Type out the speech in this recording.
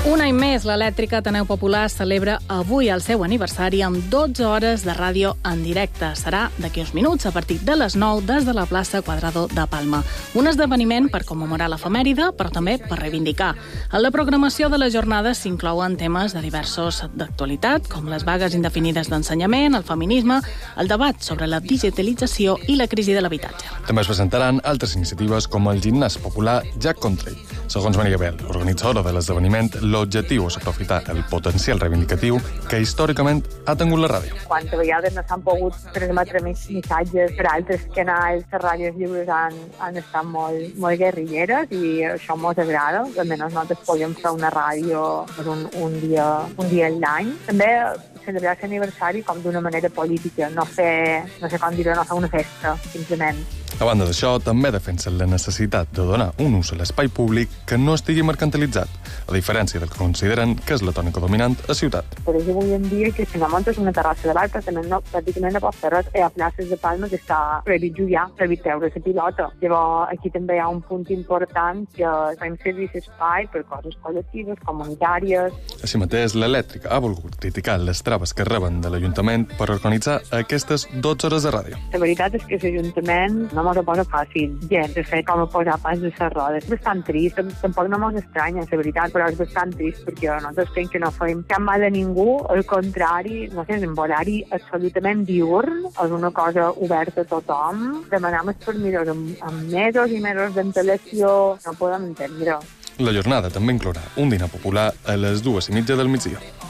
Un any més, l'Elèctrica Ateneu Popular celebra avui el seu aniversari amb 12 hores de ràdio en directe. Serà d'aquí uns minuts, a partir de les 9, des de la plaça Quadrado de Palma. Un esdeveniment per commemorar l'efemèride, però també per reivindicar. En la programació de la jornada s'inclouen temes de diversos d'actualitat, com les vagues indefinides d'ensenyament, el feminisme, el debat sobre la digitalització i la crisi de l'habitatge. També es presentaran altres iniciatives com el gimnàs popular Jack Country. Segons Maria Bel, organitzadora de l'esdeveniment, l'objectiu és aprofitar el potencial reivindicatiu que històricament ha tingut la ràdio. Quantes vegades no s'han pogut transmetre missatges per altres canals, les ràdios lliures han estat molt guerrilleres i això ens agrada. Almenys nosaltres podem fer una ràdio per un dia a l'any. També celebrar l'aniversari com d'una manera política, no fer una festa, simplement. A banda d'això, també defensen la necessitat de donar un ús a l'espai públic que no estigui mercantilitzat, a diferència del que consideren que és la tònica dominant a ciutat. Per això avui en dia que si no muntes una terrassa de bar, pràcticament no pots fer res. A places de Palma que està prohibit jugar, prohibit treure la pilota. Llavors, aquí també hi ha un punt important que fem servir l'espai per coses col·lectives, comunitàries. Així mateix, l'Elèctrica ha volgut criticar les traves que reben de l'Ajuntament per organitzar aquestes 12 hores de ràdio. La veritat és que l'Ajuntament no mos ho posa fàcil. Gens de fer com a posar pas de les rodes. És bastant trist, tampoc no mos estranya, la veritat, però és bastant trist perquè nosaltres creiem que no fem cap mal a ningú, al contrari, no sé, en horari absolutament diurn, és una cosa oberta a tothom. Demanem els permisos amb mesos i mesos d'antelació, no podem entendre. La jornada també inclourà un dinar popular a les 2:30 del migdia.